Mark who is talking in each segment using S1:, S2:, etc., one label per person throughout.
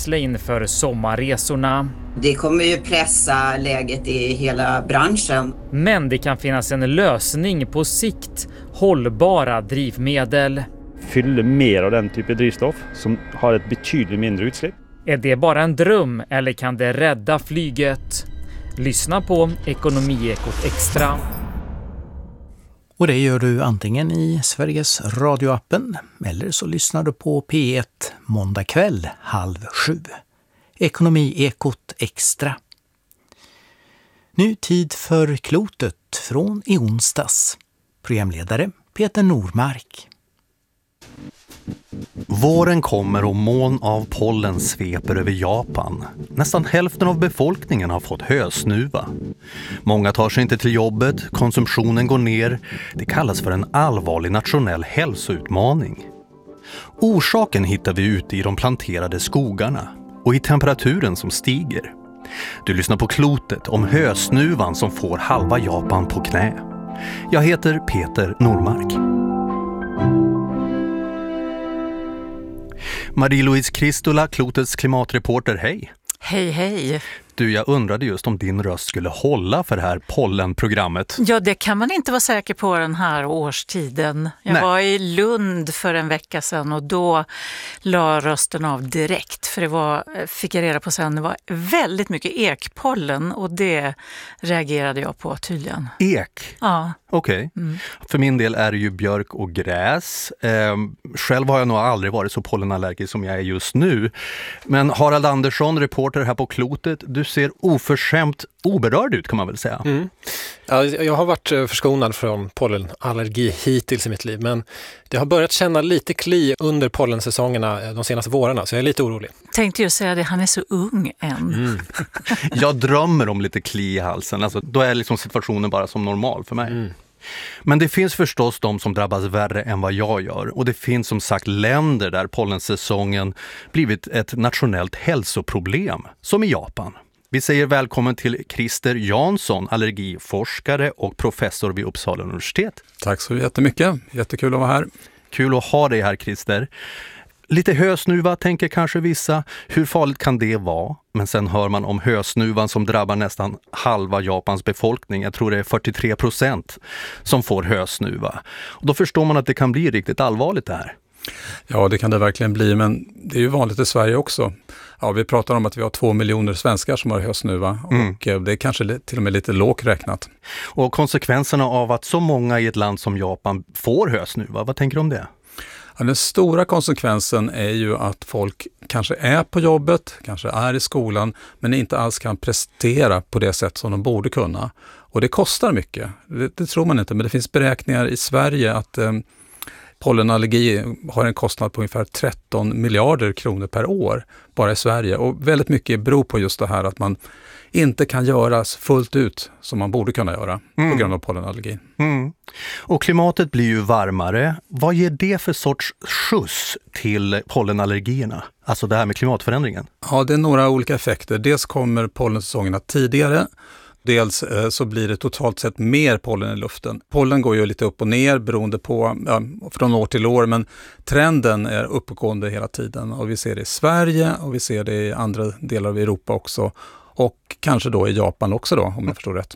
S1: bränsle inför sommarresorna.
S2: Det kommer ju pressa läget i hela branschen.
S1: Men det kan finnas en lösning på sikt. Hållbara drivmedel.
S3: Fyller mer av den typen av drivstoff som har ett betydligt mindre utsläpp.
S1: Är det bara en dröm eller kan det rädda flyget? Lyssna på Ekonomiekot Extra.
S4: Och det gör du antingen i Sveriges radioappen eller så lyssnar du på P1 måndag kväll 6:30. Ekonomiekot Extra. Nu tid för klotet från i onsdags. Programledare Peter Normark.
S5: Våren kommer och moln av pollen sveper över Japan. Nästan hälften av befolkningen har fått hösnuva. Många tar sig inte till jobbet, konsumtionen går ner. Det kallas för en allvarlig nationell hälsoutmaning. Orsaken hittar vi ute i de planterade skogarna och i temperaturen som stiger. Du lyssnar på klotet om hösnuvan som får halva Japan på knä. Jag heter Peter Normark. Marie-Louise Kristola, klotets klimatreporter, hej.
S6: Hej, hej.
S5: Du, jag undrade just om din röst skulle hålla för det här pollenprogrammet.
S6: Ja, det kan man inte vara säker på den här årstiden. Jag var i Lund för en vecka sedan och då la rösten av direkt. För fick jag reda på sen, det var väldigt mycket ekpollen och det reagerade jag på tydligen.
S5: Ek?
S6: Ja.
S5: Okej. För min del är det ju björk och gräs. Själv har jag nog aldrig varit så pollenallergisk som jag är just nu. Men Harald Andersson, reporter här på klotet, du ser oförskämt oberörd ut kan man väl säga.
S7: Ja, jag har varit förskonad från pollenallergi hittills i mitt liv, men det har börjat känna lite kli under pollensäsongerna de senaste vårarna, så jag är lite orolig.
S6: Tänkte ju säga det, han är så ung än.
S5: Jag drömmer om lite kli i halsen, alltså, då är liksom situationen bara som normal för mig. Men det finns förstås de som drabbas värre än vad jag gör. Och det finns som sagt länder där pollensäsongen blivit ett nationellt hälsoproblem, som i Japan. Vi säger välkommen till Christer Jansson, allergiforskare och professor vid Uppsala universitet.
S8: Tack så jättemycket, jättekul att vara här.
S5: Kul att ha dig här, Christer. Lite hösnuva tänker kanske vissa. Hur farligt kan det vara? Men sen hör man om hösnuvan som drabbar nästan halva Japans befolkning. Jag tror det är 43% som får hösnuva. Och då förstår man att det kan bli riktigt allvarligt det här.
S8: Ja, det kan det verkligen bli, men det är ju vanligt i Sverige också. Ja, vi pratar om att vi har 2 miljoner svenskar som har hösnuva och det är kanske till och med lite lågt räknat.
S5: Och konsekvenserna av att så många i ett land som Japan får hösnuva, vad tänker du om det?
S8: Ja, den stora konsekvensen är ju att folk kanske är på jobbet, kanske är i skolan, men inte alls kan prestera på det sätt som de borde kunna. Och det kostar mycket, det tror man inte, men det finns beräkningar i Sverige att pollenallergi har en kostnad på ungefär 13 miljarder kronor per år bara i Sverige. Och väldigt mycket beror på just det här att man inte kan göras fullt ut som man borde kunna göra på grund av pollenallergi.
S5: Och klimatet blir ju varmare. Vad ger det för sorts skjuts till pollenallergierna? Alltså det här med klimatförändringen.
S8: Ja, det är några olika effekter. Dels kommer pollensäsongerna tidigare. Dels så blir det totalt sett mer pollen i luften. Pollen går ju lite upp och ner beroende på från år till år, men trenden är uppåtgående hela tiden. Och vi ser det i Sverige och vi ser det i andra delar av Europa också. Och kanske då i Japan också då, om jag förstår rätt.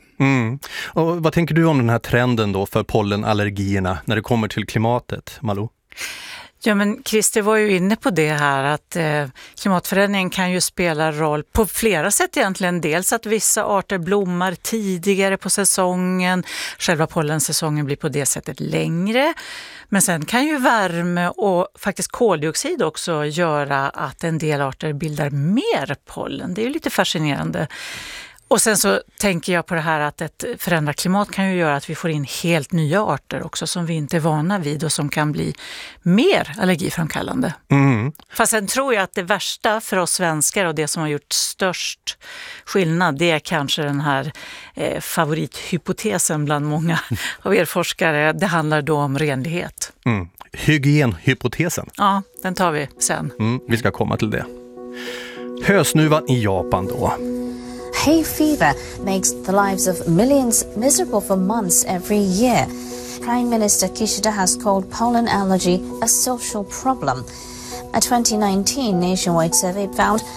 S5: Och vad tänker du om den här trenden då för pollenallergierna när det kommer till klimatet, Malou?
S6: Ja, men Christer var ju inne på det här att klimatförändringen kan ju spela roll på flera sätt egentligen. Dels att vissa arter blommar tidigare på säsongen, själva pollensäsongen blir på det sättet längre. Men sen kan ju värme och faktiskt koldioxid också göra att en del arter bildar mer pollen. Det är ju lite fascinerande. Och sen så tänker jag på det här att ett förändrat klimat kan ju göra att vi får in helt nya arter också som vi inte är vana vid och som kan bli mer allergiframkallande. Fast sen tror jag att det värsta för oss svenskar och det som har gjort störst skillnad, det är kanske den här favorithypotesen bland många av er forskare. Det handlar då om renlighet.
S5: Hygienhypotesen.
S6: Ja, den tar vi sen.
S5: Vi ska komma till det. Hösnuvan i Japan då.
S9: Hay fever makes the lives of millions miserable for months every year. Prime Minister Kishida has called pollen allergy a social problem. A 2019 nationwide survey found